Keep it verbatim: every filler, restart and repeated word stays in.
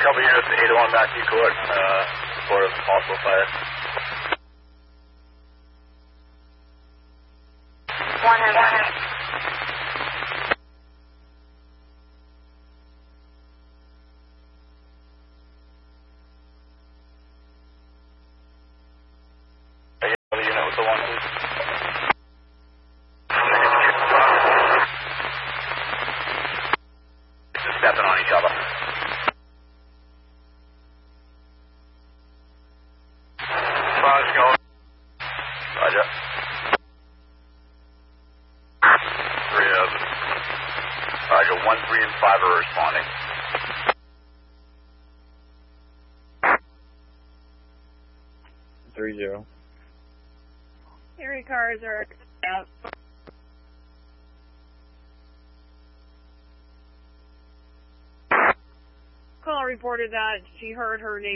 couple units to eight oh one back to court, uh, for a possible fire. One and one. Other unit with the one, please. Just stepping on each other. Five's going. Roger. Three of them. Roger, one, three, and five are responding. Three zero. Area cars are out. Caller reported that she heard her name.